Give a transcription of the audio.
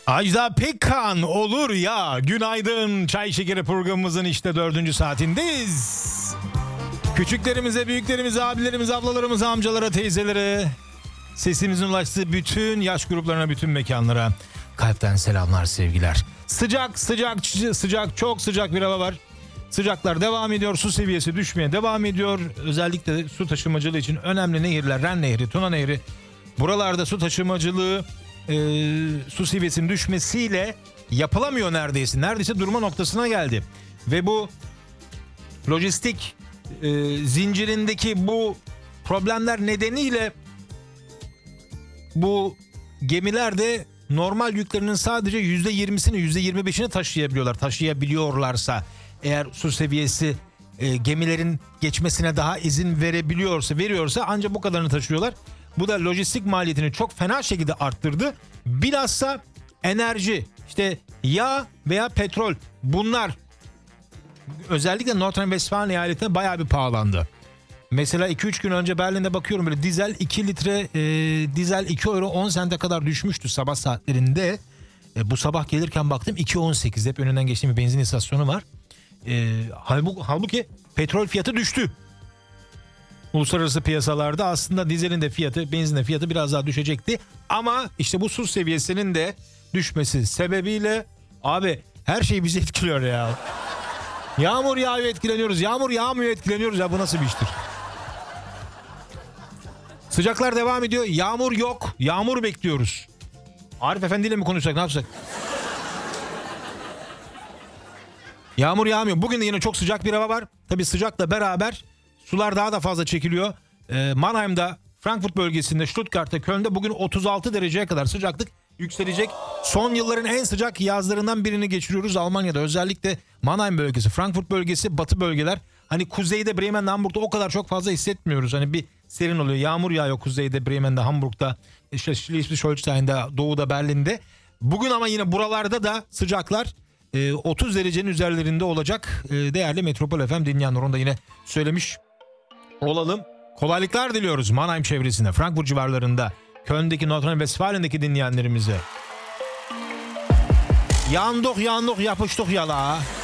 Ajda Pekkan olur ya. Günaydın. Çay Şekeri programımızın işte 4. saatindeyiz. Küçüklerimize, büyüklerimize, abilerimize, ablalarımıza, amcalara, teyzelere, sesimizin ulaştığı bütün yaş gruplarına, bütün mekanlara kalpten selamlar, sevgiler. Sıcak, çok sıcak bir hava var. Sıcaklar devam ediyor. Su seviyesi düşmeye devam ediyor. Özellikle su taşımacılığı için önemli nehirler, Ren Nehri, Tuna Nehri. Buralarda su taşımacılığı su seviyesinin düşmesiyle yapılamıyor neredeyse. Neredeyse durma noktasına geldi. Ve bu lojistik zincirindeki bu problemler nedeniyle bu gemiler de normal yüklerinin sadece %20'sini, %25'ini taşıyabiliyorlarsa, eğer su seviyesi gemilerin geçmesine daha izin veriyorsa ancak bu kadarını taşıyorlar. Bu da lojistik maliyetini çok fena şekilde arttırdı. Bilhassa enerji, işte yağ veya petrol, bunlar özellikle Nordrhein-Westfalen eyaletine bayağı bir pahalandı. Mesela 2-3 gün önce Berlin'de bakıyorum, böyle dizel 2 litre dizel 2 euro 10 sente kadar düşmüştü sabah saatlerinde. Bu sabah gelirken baktım 2.18, hep önünden geçtiğim bir benzin istasyonu var. Halbuki petrol fiyatı düştü. Uluslararası piyasalarda aslında dizelin de fiyatı, benzin de fiyatı biraz daha düşecekti. Ama işte bu su seviyesinin de düşmesi sebebiyle abi her şey bizi etkiliyor ya. Yağmur yağıyor etkileniyoruz, yağmur yağmıyor etkileniyoruz ya, bu nasıl bir iştir? Sıcaklar devam ediyor, yağmur yok, yağmur bekliyoruz. Arif Efendi ile mi konuşsak, ne yapsak? Yağmur yağmıyor. Bugün de yine çok sıcak bir hava var. Tabii sıcakla beraber sular daha da fazla çekiliyor. Mannheim'da, Frankfurt bölgesinde, Stuttgart'ta, Köln'de bugün 36 dereceye kadar sıcaklık yükselecek. Son yılların en sıcak yazlarından birini geçiriyoruz Almanya'da. Özellikle Mannheim bölgesi, Frankfurt bölgesi, batı bölgeler. Hani kuzeyde, Bremen'de, Hamburg'da o kadar çok fazla hissetmiyoruz. Hani bir serin oluyor. Yağmur yağıyor kuzeyde, Bremen'de, Hamburg'da, işte Schleswig-Holstein'de, doğuda, Berlin'de. Bugün ama yine buralarda da sıcaklar 30 derecenin üzerlerinde olacak. Değerli Metropol FM dinleyenler, onu da yine söylemiş olalım. Kolaylıklar diliyoruz Mannheim çevresinde, Frankfurt civarlarında, Köln'deki, Nordrhein-Westfalen'deki dinleyenlerimize. Yandık yapıştık yala.